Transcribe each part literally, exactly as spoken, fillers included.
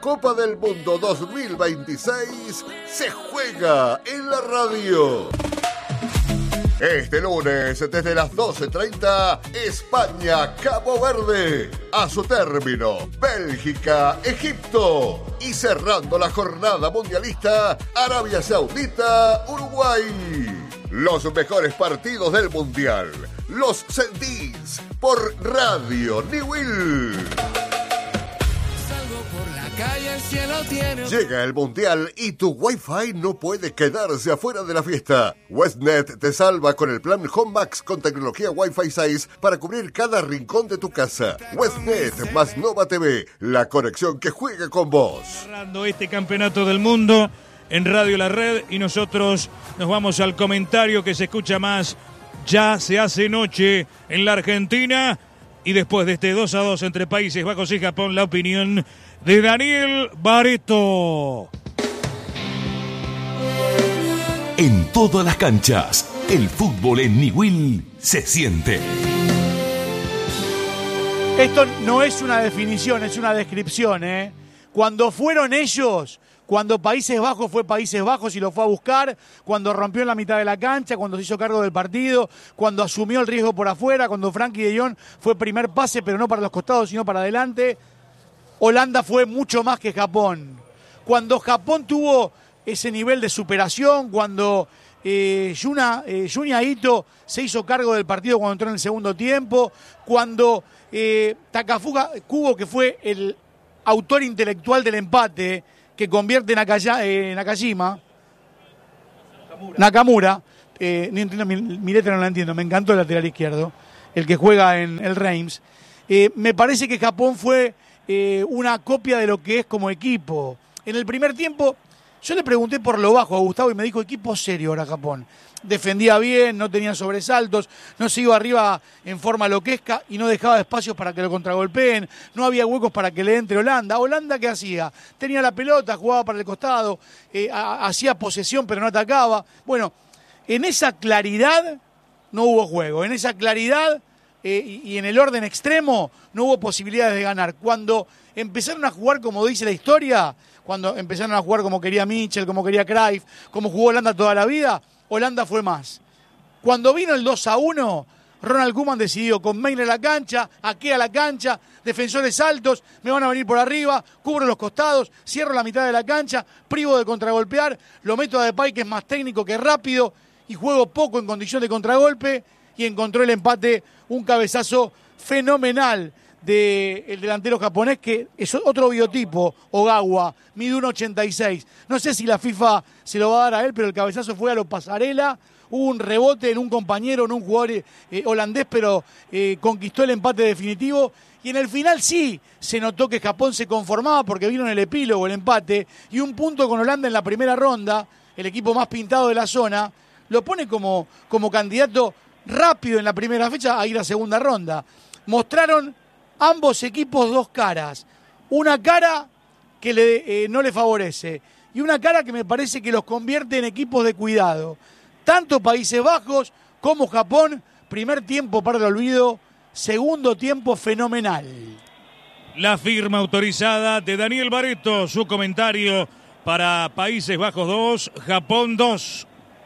Copa del Mundo dos mil veintiséis se juega en la radio. Este lunes, desde las doce treinta, España, Cabo Verde. A su término, Bélgica, Egipto. Y cerrando la jornada mundialista, Arabia Saudita, Uruguay. Los mejores partidos del Mundial los sentís por Radio Newell. Llega el Mundial y tu Wi-Fi no puede quedarse afuera de la fiesta. Westnet te salva con el plan Home Max con tecnología Wi-Fi seis para cubrir cada rincón de tu casa. Westnet más Nova T V, la conexión que juega con vos. Cerrando este campeonato del mundo en Radio La Red y nosotros nos vamos al comentario que se escucha más. Ya se hace noche en la Argentina y después de este dos a dos entre Países Bajos y Japón, la opinión de Daniel Barreto. En todas las canchas, el fútbol en Newell se siente. Esto no es una definición, es una descripción, ¿eh? Cuando fueron ellos, cuando Países Bajos fue Países Bajos y lo fue a buscar, cuando rompió en la mitad de la cancha, cuando se hizo cargo del partido, cuando asumió el riesgo por afuera, cuando Frankie de Jong fue primer pase, pero no para los costados, sino para adelante, Holanda fue mucho más que Japón. Cuando Japón tuvo ese nivel de superación, cuando eh, Yuna, eh, Junya Ito se hizo cargo del partido cuando entró en el segundo tiempo, cuando eh, Takafuka Kubo, que fue el autor intelectual del empate, que convierte en Nakaya, eh, Nakajima, Nakamura, Nakamura eh, no entiendo, mi, mi letra no la entiendo, me encantó el lateral izquierdo, el que juega en el Reims. Eh, me parece que Japón fue eh, una copia de lo que es como equipo. En el primer tiempo, yo le pregunté por lo bajo a Gustavo y me dijo equipo serio ahora Japón. Defendía bien, no tenía sobresaltos, no se iba arriba en forma loquesca y no dejaba espacios para que lo contragolpeen, no había huecos para que le entre Holanda. ¿Holanda qué hacía? Tenía la pelota, jugaba para el costado, eh, a, hacía posesión pero no atacaba. Bueno, en esa claridad no hubo juego, en esa claridad eh, y, y en el orden extremo no hubo posibilidades de ganar. Cuando empezaron a jugar como dice la historia, cuando empezaron a jugar como quería Mitchell, como quería Cruyff, como jugó Holanda toda la vida, Holanda fue más. Cuando vino el dos a uno, Ronald Koeman decidió con Meiner a la cancha, Ake a la cancha, defensores altos, me van a venir por arriba, cubro los costados, cierro la mitad de la cancha, privo de contragolpear, lo meto a Depay que es más técnico que rápido y juego poco en condición de contragolpe y encontró el empate, un cabezazo fenomenal del delantero japonés que es otro biotipo, Ogawa, mide uno ochenta y seis. No sé si la FIFA se lo va a dar a él, pero el cabezazo fue a lo Pasarela, hubo un rebote en un compañero, en un jugador eh, holandés, pero eh, conquistó el empate definitivo. Y en el final sí se notó que Japón se conformaba porque vino en el epílogo el empate y un punto con Holanda en la primera ronda, el equipo más pintado de la zona, lo pone como, como candidato rápido en la primera fecha a ir a segunda ronda. Mostraron ambos equipos dos caras. Una cara que le, eh, no le favorece y una cara que me parece que los convierte en equipos de cuidado. Tanto Países Bajos como Japón, primer tiempo para el olvido, segundo tiempo fenomenal. La firma autorizada de Daniel Barreto, su comentario para Países Bajos dos, Japón dos.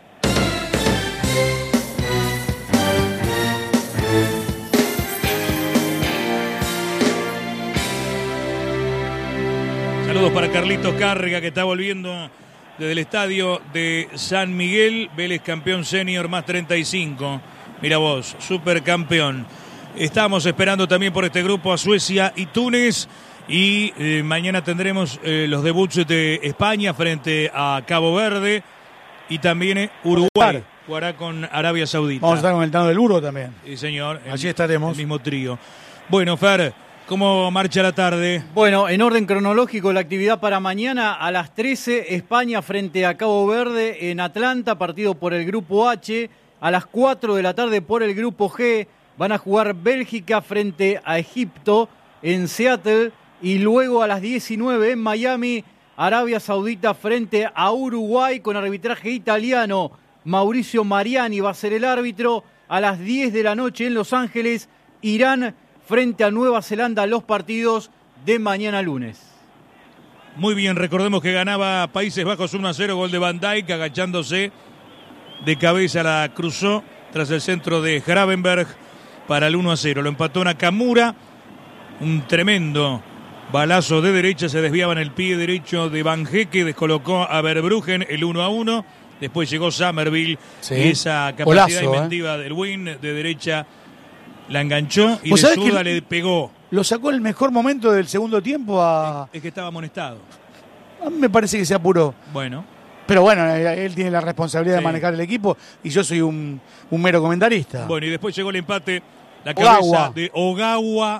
Saludos para Carlitos Cárrega, que está volviendo desde el estadio de San Miguel. Vélez campeón senior más treinta y cinco. Mira vos, supercampeón. Estamos esperando también por este grupo a Suecia y Túnez. Y eh, mañana tendremos eh, los debuts de España frente a Cabo Verde. Y también eh, Uruguay jugará con Arabia Saudita. Vamos a estar con el Tano del Uro también. Sí, señor. Allí estaremos. El mismo trío. Bueno, Fer, ¿cómo marcha la tarde? Bueno, en orden cronológico, la actividad para mañana a las trece, España frente a Cabo Verde en Atlanta, partido por el Grupo H. A las cuatro de la tarde por el Grupo G van a jugar Bélgica frente a Egipto en Seattle. Y luego a las diecinueve en Miami, Arabia Saudita frente a Uruguay con arbitraje italiano. Mauricio Mariani va a ser el árbitro. A las diez de la noche en Los Ángeles, Irán frente a Nueva Zelanda, los partidos de mañana lunes. Muy bien, recordemos que ganaba Países Bajos uno a cero, gol de Van Dijk, agachándose de cabeza, la cruzó tras el centro de Gravenberg para el uno a cero. Lo empató Nakamura, un tremendo balazo de derecha, se desviaba en el pie derecho de Van Hecke, descolocó a Verbruggen, el uno a uno. Después llegó Somerville, sí. Y esa capacidad Golazo, inventiva eh. del Win de derecha la enganchó y de zurda le pegó. Lo sacó en el mejor momento del segundo tiempo a... Es que estaba amonestado. A mí me parece que se apuró. Bueno. Pero bueno, él tiene la responsabilidad sí. de manejar el equipo y yo soy un, un mero comentarista. Bueno, y después llegó el empate, la cabeza Ogawa. de Ogawa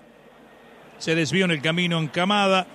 se desvió en el camino en Kamada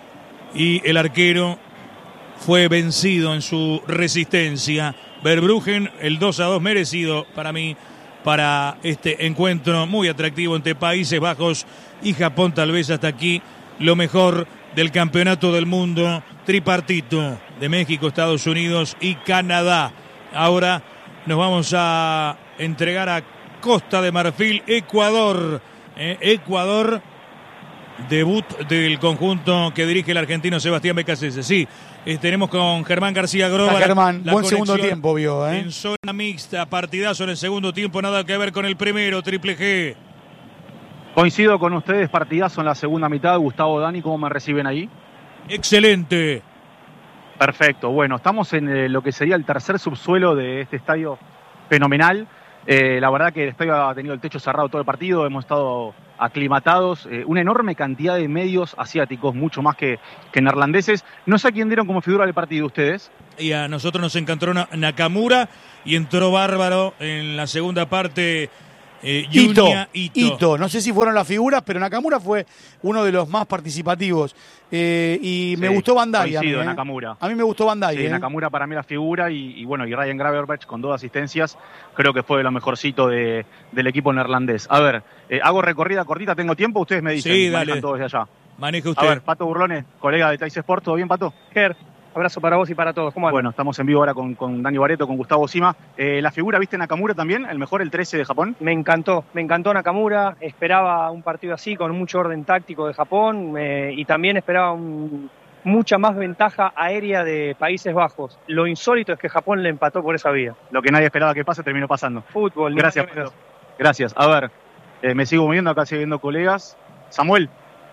y el arquero fue vencido en su resistencia. Verbruggen, el dos a dos merecido para mí, para este encuentro muy atractivo entre Países Bajos y Japón. Tal vez hasta aquí lo mejor del campeonato del mundo tripartito de México, Estados Unidos y Canadá. Ahora nos vamos a entregar a Costa de Marfil, Ecuador. Eh, Ecuador, debut del conjunto que dirige el argentino Sebastián Becasese. Sí, eh, tenemos con Germán García Groba. Germán, la, buen la segundo tiempo vio, ¿eh? En zona mixta, partidazo en el segundo tiempo, nada que ver con el primero, Triple G. Coincido con ustedes, partidazo en la segunda mitad. Gustavo, Dani, ¿cómo me reciben ahí? Excelente. Perfecto, bueno, estamos en eh, lo que sería el tercer subsuelo de este estadio fenomenal. Eh, la verdad que el estadio ha tenido el techo cerrado todo el partido, hemos estado aclimatados, eh, una enorme cantidad de medios asiáticos, mucho más que, que neerlandeses. No sé a quién dieron como figura del partido ustedes. Y a nosotros nos encantó Nakamura y entró bárbaro en la segunda parte. Eh, Ito, Ito. Ito, no sé si fueron las figuras, pero Nakamura fue uno de los más participativos. Eh, y me sí, gustó Van Dijk. A mí, eh. Nakamura. A mí me gustó Van Dijk. Sí, eh. Nakamura para mí la figura y, y bueno, y Ryan Gravenberch con dos asistencias, creo que fue de lo mejorcito de, del equipo neerlandés. A ver, eh, hago recorrida cortita, ¿tengo tiempo? Ustedes me dicen, sí, manejan todos desde allá. Maneje usted. A ver, Pato Burlones, colega de Tais Sport, ¿todo bien, Pato? Ger, abrazo para vos y para todos. ¿Cómo andan? Bueno, estamos en vivo ahora con, con Dani Barreto, con Gustavo Sima. Eh, ¿La figura viste Nakamura también? ¿El mejor, el trece de Japón? Me encantó, me encantó Nakamura. Esperaba un partido así, con mucho orden táctico de Japón eh, y también esperaba un, mucha más ventaja aérea de Países Bajos. Lo insólito es que Japón le empató por esa vía. Lo que nadie esperaba que pase terminó pasando. Fútbol. Gracias, Pedro. Gracias. A ver, eh, me sigo moviendo acá, siguiendo colegas. Samuel.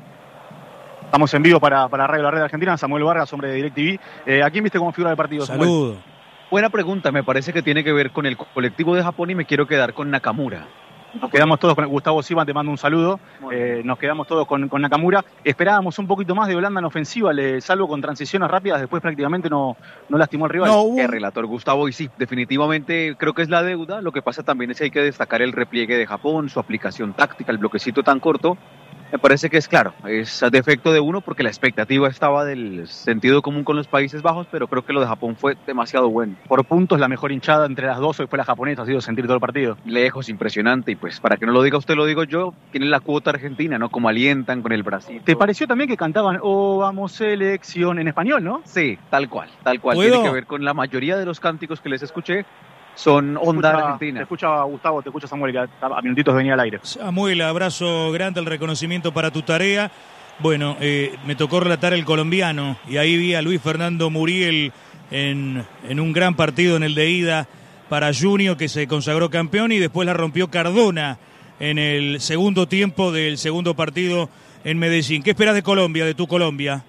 Estamos en vivo para, para Radio La Red Argentina. Samuel Vargas, hombre de DirecTV. Eh, ¿A quién viste como figura del partido, Samuel? Saludo. Buena pregunta, me parece que tiene que ver con el colectivo de Japón y me quiero quedar con Nakamura. Nos quedamos todos con Gustavo Sima, te mando un saludo. Eh, nos quedamos todos con, con Nakamura. Esperábamos un poquito más de Holanda en ofensiva, le, salvo con transiciones rápidas, después prácticamente no, no lastimó al rival. No, hubo... El relator Gustavo, y sí, definitivamente creo que es la deuda. Lo que pasa también es que hay que destacar el repliegue de Japón, su aplicación táctica, el bloquecito tan corto. Me parece que es claro, es defecto de uno porque la expectativa estaba del sentido común con los Países Bajos, pero creo que lo de Japón fue demasiado bueno. Por puntos, la mejor hinchada entre las dos hoy fue la japonesa, ha sido sentir todo el partido. Lejos, impresionante, y pues para que no lo diga usted, lo digo yo, tienen la cuota argentina, ¿no? Como alientan con el Brasil. ¿Te pareció también que cantaban "Oh, vamos selección" en español, no? Sí, tal cual, tal cual. ¿Puedo? Tiene que ver con la mayoría de los cánticos que les escuché. Son onda escucha, argentina. Te escucha Gustavo, te escucha Samuel, que a, a minutitos venía al aire. Samuel, abrazo grande, el reconocimiento para tu tarea. Bueno, eh, me tocó relatar el colombiano y ahí vi a Luis Fernando Muriel en, en un gran partido en el de ida para Junior, que se consagró campeón, y después la rompió Cardona en el segundo tiempo del segundo partido en Medellín. ¿Qué esperas de Colombia, de tu Colombia?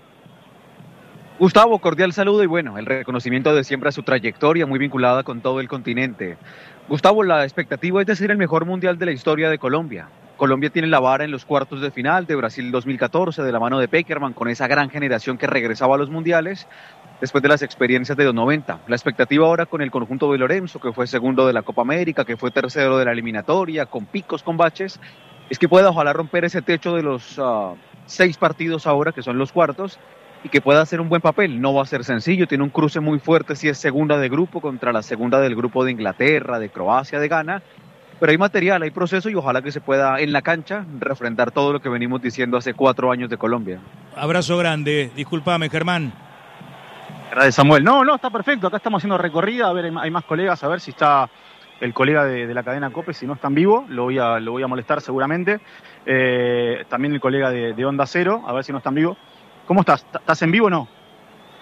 Gustavo, cordial saludo y bueno, el reconocimiento de siempre a su trayectoria muy vinculada con todo el continente. Gustavo, la expectativa es de ser el mejor mundial de la historia de Colombia. Colombia tiene la vara en los cuartos de final de Brasil dos mil catorce de la mano de Peckerman con esa gran generación que regresaba a los mundiales después de las experiencias de los noventa. La expectativa ahora con el conjunto de Lorenzo, que fue segundo de la Copa América, que fue tercero de la eliminatoria, con picos, con baches, es que pueda ojalá romper ese techo de los uh, seis partidos ahora, que son los cuartos, y que pueda hacer un buen papel. No va a ser sencillo, tiene un cruce muy fuerte si es segunda de grupo contra la segunda del grupo de Inglaterra, de Croacia, de Ghana, pero hay material, hay proceso y ojalá que se pueda en la cancha refrendar todo lo que venimos diciendo hace cuatro años de Colombia. Abrazo grande, discúlpame, Germán. Gracias, Samuel. No, no, está perfecto, acá estamos haciendo recorrida, a ver, hay más colegas, a ver si está el colega de, de la cadena COPE, si no está en vivo, lo voy a, lo voy a molestar seguramente. Eh, también el colega de, de Onda Cero, a ver si no está en vivo. ¿Cómo estás? ¿Estás en vivo o no?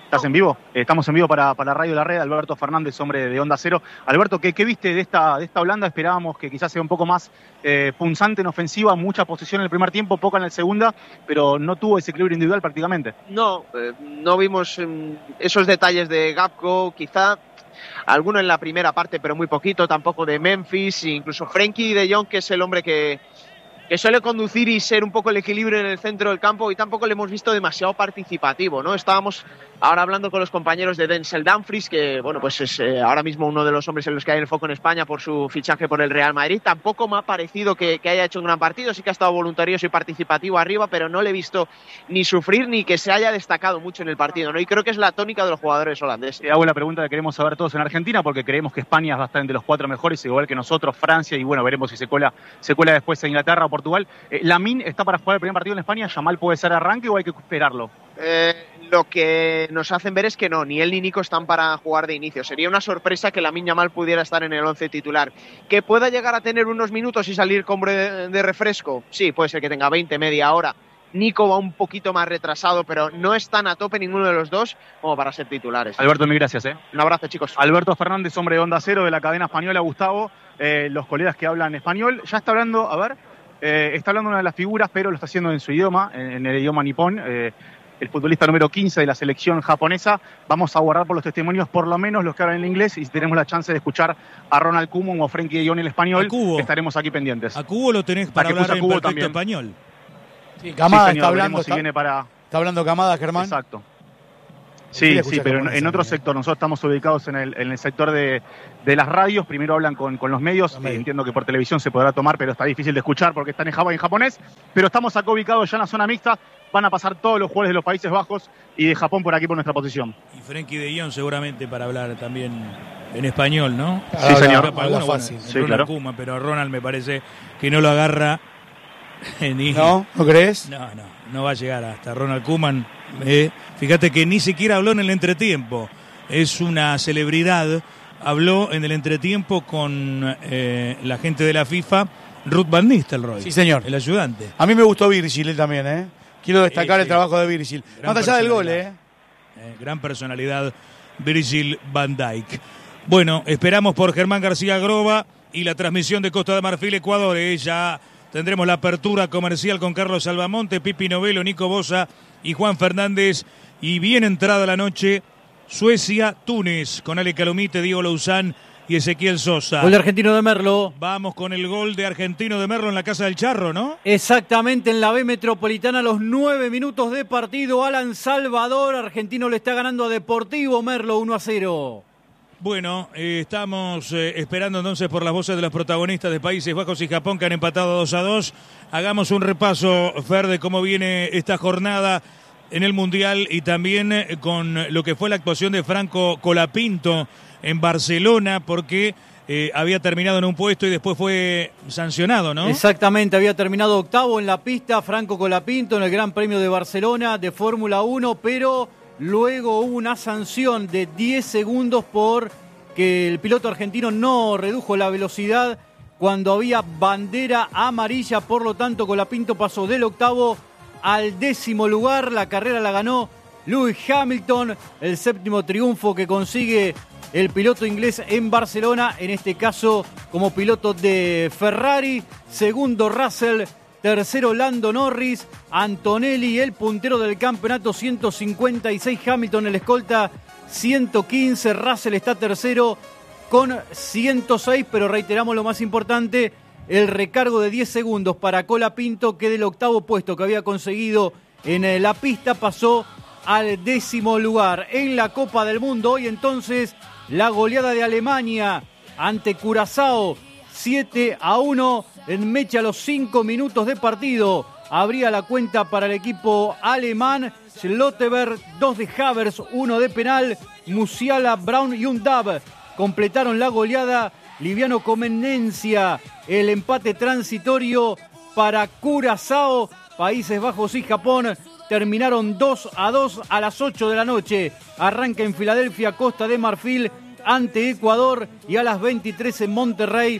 ¿Estás en vivo? Eh, estamos en vivo para, para Radio La Red. Alberto Fernández, hombre de Onda Cero. Alberto, ¿qué, qué viste de esta, de esta Holanda? Esperábamos que quizás sea un poco más eh, punzante en ofensiva, mucha posesión en el primer tiempo, poca en el segundo, pero no tuvo ese equilibrio individual prácticamente. No, eh, no vimos eh, esos detalles de Gakpo, quizá alguno en la primera parte, pero muy poquito, tampoco de Memphis, incluso Frenkie de Jong, que es el hombre que... que suele conducir y ser un poco el equilibrio en el centro del campo, y tampoco le hemos visto demasiado participativo, ¿no? Estábamos ahora hablando con los compañeros de Denzel Dumfries, que, bueno, pues es eh, ahora mismo uno de los hombres en los que hay el foco en España por su fichaje por el Real Madrid. Tampoco me ha parecido que, que haya hecho un gran partido, sí que ha estado voluntarioso y participativo arriba, pero no le he visto ni sufrir ni que se haya destacado mucho en el partido, ¿no? Y creo que es la tónica de los jugadores holandeses. Te hago la pregunta que queremos saber todos en Argentina, porque creemos que España va a estar entre los cuatro mejores, igual que nosotros, Francia, y bueno, veremos si se cuela, se cuela después a Inglaterra o Portugal. Eh, Lamine está para jugar el primer partido en España. ¿Yamal puede ser arranque o hay que esperarlo? Eh, lo que nos hacen ver es que no, ni él ni Nico están para jugar de inicio. Sería una sorpresa que Lamine Yamal pudiera estar en el once titular. ¿Que pueda llegar a tener unos minutos y salir con de, de refresco? Sí, puede ser que tenga veinte, media hora. Nico va un poquito más retrasado, pero no están a tope ninguno de los dos como para ser titulares. Alberto, mil gracias. ¿eh? Un abrazo, chicos. Alberto Fernández, hombre de Onda Cero, de la cadena española. Gustavo, eh, los colegas que hablan español, ya está hablando, a ver, eh, está hablando una de las figuras, pero lo está haciendo en su idioma, en, en el idioma nipón, eh, el futbolista número quince de la selección japonesa. Vamos a guardar por los testimonios, por lo menos los que hablan en inglés, y si tenemos la chance de escuchar a Ronald Koeman o Frenkie de Jong en español, estaremos aquí pendientes. A Cubo lo tenés para hablar en perfecto también. Español. Sí, Camada sí, señor, está hablando. Si viene para... Está hablando Camada, Germán. Exacto. Sí, sí, pero en, en otro sector. Nosotros estamos ubicados en el, en el sector de, de las radios. Primero hablan con, con los medios. Eh, entiendo que por televisión se podrá tomar, pero está difícil de escuchar porque están en, Java, en japonés. Pero estamos acá ubicados ya en la zona mixta. Van a pasar todos los jugadores de los Países Bajos y de Japón por aquí por nuestra posición. Y Frenkie de Jong seguramente para hablar también en español, ¿no? Sí, señor. Habla, habla fácil. Bueno, sí, Ronald claro. Koeman, pero a Ronald me parece que no lo agarra. Ni, ¿No? ¿No crees? No, no, no va a llegar hasta Ronald Koeman. Eh, fíjate que ni siquiera habló en el entretiempo. Es una celebridad. Habló en el entretiempo con eh, la gente de la FIFA, Ruud van Nistelrooy. Sí, señor. El ayudante. A mí me gustó Virgil también, ¿eh? Quiero destacar sí, sí. el trabajo de Virgil. Más allá del gol, ¿eh? eh gran personalidad, Virgil van Dijk. Bueno, esperamos por Germán García Groba y la transmisión de Costa de Marfil, Ecuador. Eh, ya tendremos la apertura comercial con Carlos Salvamonte, Pipi Novelo, Nico Bosa y Juan Fernández. Y bien entrada la noche, Suecia-Túnez, con Ale Calomite, Diego Louzán y Ezequiel Sosa. Gol de Argentino de Merlo. Vamos con el gol de Argentino de Merlo en la Casa del Charro, ¿no? Exactamente, en la B Metropolitana, a los nueve minutos de partido. Alan Salvador, Argentino le está ganando a Deportivo Merlo uno a cero. Bueno, eh, estamos eh, esperando entonces por las voces de los protagonistas de Países Bajos y Japón que han empatado dos a dos. Hagamos un repaso, Fer, de cómo viene esta jornada en el Mundial y también eh, con lo que fue la actuación de Franco Colapinto en Barcelona, porque eh, había terminado en un puesto y después fue sancionado, ¿no? Exactamente, había terminado octavo en la pista Franco Colapinto en el Gran Premio de Barcelona de Fórmula uno, pero luego hubo una sanción de diez segundos por que el piloto argentino no redujo la velocidad cuando había bandera amarilla. Por lo tanto, Colapinto pasó del octavo al décimo lugar. La carrera la ganó Lewis Hamilton, el séptimo triunfo que consigue el piloto inglés en Barcelona, en este caso como piloto de Ferrari. Segundo Russell, tercero Lando Norris, Antonelli el puntero del campeonato ciento cincuenta y seis, Hamilton el escolta ciento quince, Russell está tercero con ciento seis, pero reiteramos lo más importante, el recargo de diez segundos para Colapinto, que del octavo puesto que había conseguido en la pista pasó al décimo lugar. En la Copa del Mundo hoy entonces la goleada de Alemania ante Curazao, siete a uno, en mecha a los cinco minutos de partido. Abría la cuenta para el equipo alemán. Schlotterberg, dos de Havertz, uno de penal. Musiala, Brown y un Dab completaron la goleada. Liviano Comenencia, el empate transitorio para Curazao. Países Bajos y Japón terminaron dos a dos a las ocho de la noche. Arranca en Filadelfia, Costa de Marfil ante Ecuador, y a las veintitrés en Monterrey,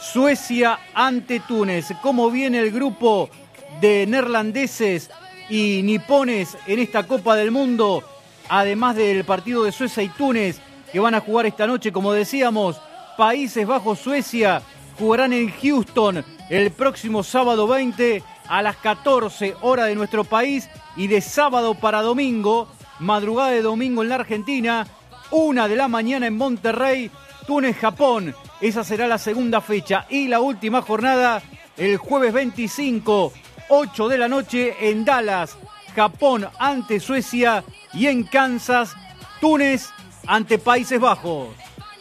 Suecia ante Túnez. ¿Cómo viene el grupo de neerlandeses y nipones en esta Copa del Mundo? además del partido de Suecia y Túnez, que van a jugar esta noche, como decíamos, Países Bajos, Suecia, jugarán en Houston el próximo sábado veinte a las catorce hora de nuestro país, y de sábado para domingo, madrugada de domingo en la Argentina, una de la mañana en Monterrey, Túnez, Japón. Esa será la segunda fecha, y la última jornada el jueves veinticinco, ocho de la noche en Dallas, Japón ante Suecia, y en Kansas, Túnez ante Países Bajos.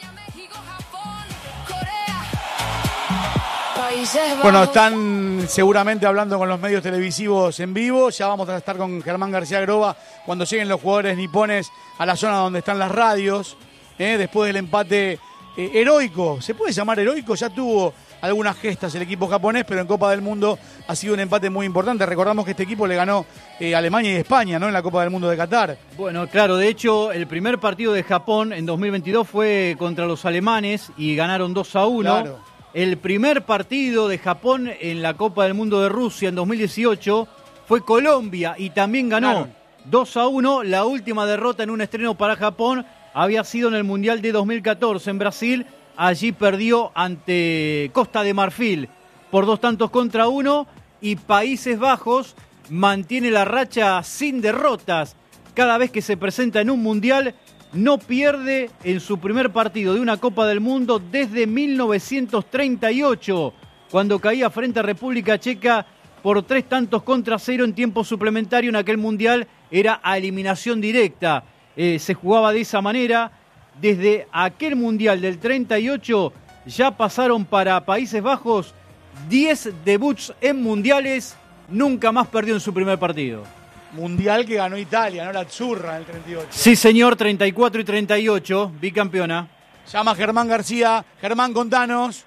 Bueno, están seguramente hablando con los medios televisivos en vivo. Ya vamos a estar con Germán García Groba cuando lleguen los jugadores nipones a la zona donde están las radios, ¿eh? Después del empate eh, heroico. ¿Se puede llamar heroico? Ya tuvo algunas gestas el equipo japonés, pero en Copa del Mundo ha sido un empate muy importante. Recordamos que este equipo le ganó eh, a Alemania y España, ¿no?, en la Copa del Mundo de Qatar. Bueno, claro, de hecho, el primer partido de Japón en dos mil veintidós fue contra los alemanes y ganaron dos a uno. Claro. El primer partido de Japón en la Copa del Mundo de Rusia en dos mil dieciocho fue Colombia y también ganó claro. dos a uno. La última derrota en un estreno para Japón había sido en el Mundial de dos mil catorce en Brasil. Allí perdió ante Costa de Marfil por dos tantos contra uno, y Países Bajos mantiene la racha sin derrotas. Cada vez que se presenta en un Mundial, no pierde en su primer partido de una Copa del Mundo desde mil novecientos treinta y ocho, cuando caía frente a República Checa por tres tantos contra cero en tiempo suplementario. En aquel Mundial era a eliminación directa. Eh, se jugaba de esa manera. Desde aquel Mundial del treinta y ocho ya pasaron para Países Bajos diez debuts en Mundiales. Nunca más perdió en su primer partido. Mundial que ganó Italia, ¿no? La Azzurra en el treinta y ocho. Sí, señor, treinta y cuatro y treinta y ocho, bicampeona. Llama Germán García. Germán, contanos.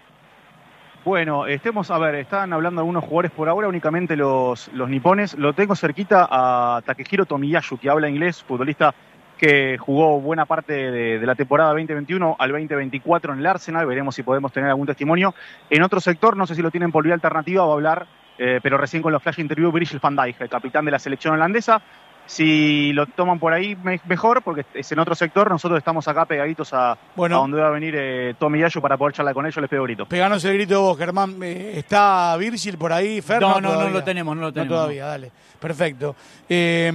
Bueno, estemos, a ver, están hablando algunos jugadores por ahora, únicamente los, los nipones. Lo tengo cerquita a Takehiro Tomiyasu, que habla inglés, futbolista que jugó buena parte de, de la temporada veinte veintiuno al veinte veinticuatro en el Arsenal. Veremos si podemos tener algún testimonio. En otro sector, no sé si lo tienen por vía alternativa, va a hablar, eh, pero recién con los flash interview, Virgil van Dijk, el capitán de la selección holandesa. Si lo toman por ahí, me, mejor, porque es en otro sector. Nosotros estamos acá pegaditos a, bueno, a donde va a venir eh, Tomiyasu para poder charlar con ellos. Les pego grito. Peganos el grito vos, Germán. Eh, ¿Está Virgil por ahí? Fer, no, no, no, todavía. no lo tenemos, no lo tenemos. No todavía, dale. Perfecto. Eh,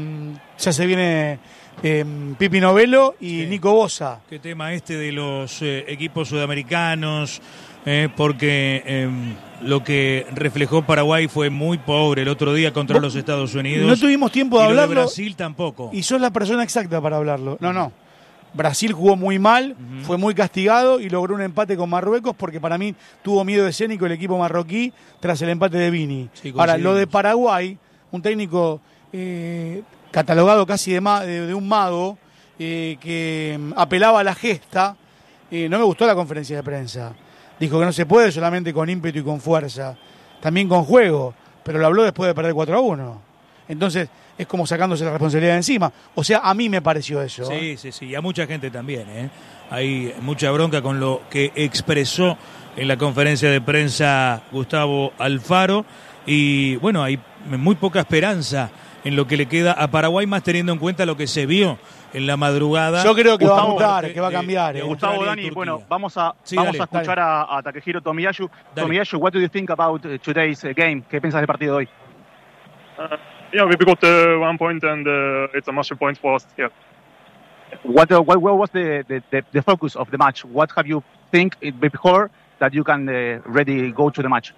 ya se viene eh, Pipi Novello y sí. Nico Bosa. Qué tema este de los eh, equipos sudamericanos, eh, porque eh, lo que reflejó Paraguay fue muy pobre el otro día contra los Estados Unidos. No tuvimos tiempo de y hablarlo. Lo de Brasil tampoco. Y sos la persona exacta para hablarlo. No, no. Brasil jugó muy mal, uh-huh. fue muy castigado y logró un empate con Marruecos, porque para mí tuvo miedo escénico el equipo marroquí tras el empate de Vini. Sí, ahora, lo de Paraguay, un técnico eh, catalogado casi de, ma- de, de un mago, eh, que apelaba a la gesta, eh, no me gustó la conferencia de prensa. Dijo que no se puede solamente con ímpetu y con fuerza, también con juego, pero lo habló después de perder cuatro a uno. Entonces, es como sacándose la responsabilidad de encima. O sea, a mí me pareció eso. Sí, ¿eh? sí, sí, y a mucha gente también, ¿eh? Hay mucha bronca con lo que expresó en la conferencia de prensa Gustavo Alfaro, y bueno, hay muy poca esperanza en lo que le queda a Paraguay, más teniendo en cuenta lo que se vio en la madrugada. Yo creo que Gustavo, va a mutar, que va a cambiar. De, de eh. Gustavo, Dani, bueno, vamos a, sí, vamos dale, a escuchar dale. a, a Takehiro Tomiyasu. Tomiyasu, what do you think about uh, today's uh, game? ¿Qué piensas del partido de hoy? Uh, yeah, we got uh, one point and uh, it's a massive point for us. Yeah. What, uh, what, what was the, the, the, the focus of the match? What have you think before that you can uh, ready go to the match?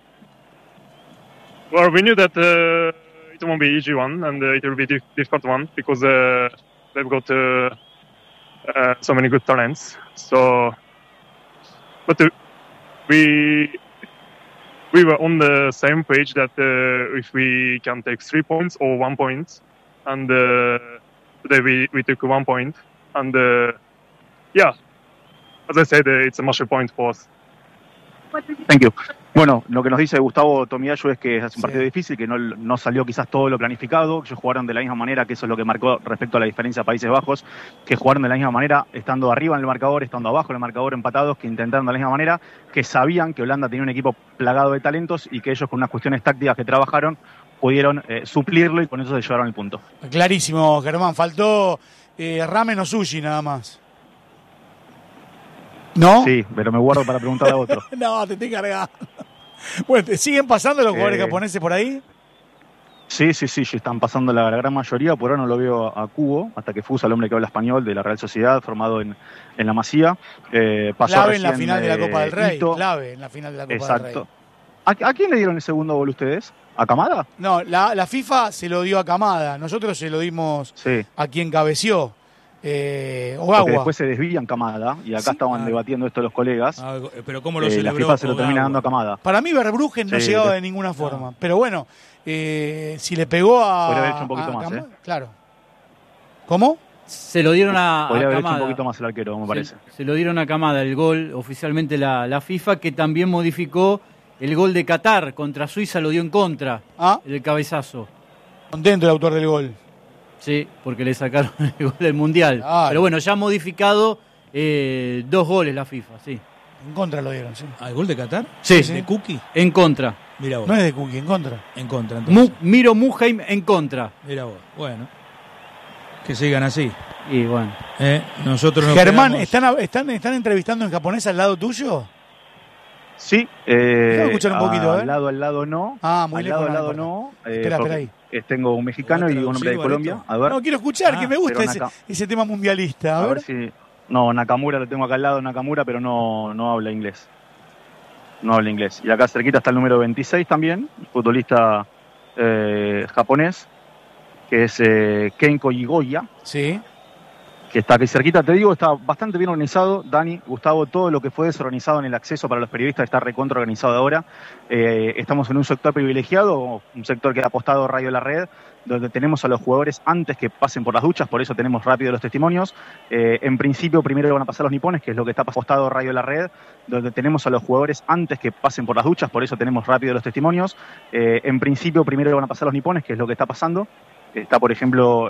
Well, we knew that uh, it won't be easy one and uh, it will be a difficult one because uh, they've got uh, uh, so many good talents. So, but uh, we we were on the same page that uh, if we can take three points or one point, and uh, today we, we took one point, and uh, yeah, as I said, uh, it's a massive point for us. Thank you. Bueno, lo que nos dice Gustavo Tomiyasu es que es un sí. partido difícil, que no, no salió quizás todo lo planificado, que ellos jugaron de la misma manera, que eso es lo que marcó respecto a la diferencia de Países Bajos, que jugaron de la misma manera, estando arriba en el marcador, estando abajo en el marcador, empatados, que intentaron de la misma manera, que sabían que Holanda tenía un equipo plagado de talentos y que ellos con unas cuestiones tácticas que trabajaron pudieron eh, suplirlo y con eso se llevaron el punto. Clarísimo, Germán. Faltó eh, ramen o sushi nada más. ¿No? Sí, pero me guardo para preguntar a otro. No, te estoy cargando. Bueno, ¿te siguen pasando los jugadores Eh, japoneses por ahí? Sí, sí, sí, sí, están pasando la, la gran mayoría. Por ahora no lo veo a Cubo, hasta que Fusa, el hombre que habla español de la Real Sociedad, formado en, en la Masía. Eh, pasó Clave en la recién, final de la eh, Copa del Rey. Ito. Clave en la final de la Copa Exacto. del Rey. ¿A, ¿A quién le dieron el segundo gol ustedes? ¿A Kamada? No, la, la FIFA se lo dio a Kamada. Nosotros se lo dimos Sí. a quien cabeció. Eh, Porque Ogawa. después se desvían Kamada, y acá Sí. estaban Ah. debatiendo esto los colegas. Ah, pero ¿cómo lo Eh, la celebró? FIFA se lo termina Ogawa? dando a Kamada. Para mí Verbruggen no Sí, llegaba de- de ninguna forma. Pero bueno, eh, si le pegó a... Podría haber hecho un poquito a más, Kamada, ¿eh? Claro. ¿Cómo? Se lo dieron a, a Podría haber hecho un Kamada. poquito más el arquero, me parece. Se, se lo dieron a Kamada el gol, oficialmente la, la FIFA, que también modificó el gol de Qatar contra Suiza, lo dio en contra, Ah, el cabezazo. contento el autor del gol. Sí, porque le sacaron el gol del Mundial. Claro. Pero bueno, ya ha modificado eh, dos goles la FIFA, sí. En contra lo dieron, sí. ¿Al gol de Qatar? Sí. ¿De Cookie? En contra. Mira vos. No es de Cookie, en contra. En contra, entonces. Mu- Miro Muheim en contra. Mira vos. Bueno. Que sigan así. Y bueno. ¿eh? Nosotros nos Germán, quedamos- ¿están, están, ¿están entrevistando en japonés al lado tuyo? Sí, eh, Déjame escuchar un poquito, a al ver. lado, al lado no. Ah, muy al lejos, lado, al no lado importa. no. eh, Espera, porque, espera eh, tengo un mexicano y un hombre de traducir, Colombia. Barreto? A ver, No, quiero escuchar, Ah, que me gusta pero ese, Naka- ese tema mundialista. A, a ver. ver si... No, Nakamura lo tengo acá al lado, Nakamura, pero no, no habla inglés. No habla inglés. Y acá cerquita está el número veintiséis también, futbolista eh, japonés, que es eh, Kenko Igoya, Sí. que está aquí cerquita. Te digo, está bastante bien organizado, Dani, Gustavo, todo lo que fue desorganizado en el acceso para los periodistas está recontra organizado ahora. Eh, estamos en un sector privilegiado, un sector que ha apostado Radio La Red, donde tenemos a los jugadores antes que pasen por las duchas, por eso tenemos rápido los testimonios. Eh, en principio primero van a pasar los nipones, que es lo que está apostado Radio La Red, donde tenemos a los jugadores antes que pasen por las duchas, por eso tenemos rápido los testimonios. Eh, en principio primero van a pasar los nipones, que es lo que está pasando. Está, por ejemplo,